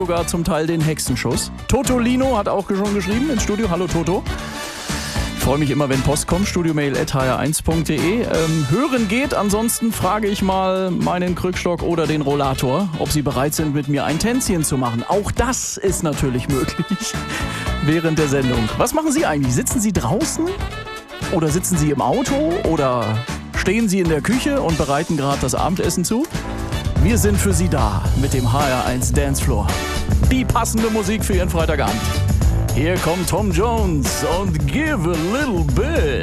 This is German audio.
sogar zum Teil den Hexenschuss. Totolino hat auch schon geschrieben ins Studio. Hallo Toto. Ich freue mich immer, wenn Post kommt. studiomail@hr1.de. Hören geht. Ansonsten frage ich mal meinen Krückstock oder den Rollator, ob sie bereit sind, mit mir ein Tänzchen zu machen. Auch das ist natürlich möglich während der Sendung. Was machen Sie eigentlich? Sitzen Sie draußen? Oder sitzen Sie im Auto? Oder stehen Sie in der Küche und bereiten gerade das Abendessen zu? Wir sind für Sie da mit dem HR1 Dancefloor. Die passende Musik für Ihren Freitagabend. Hier kommt Tom Jones und Give a Little Bit.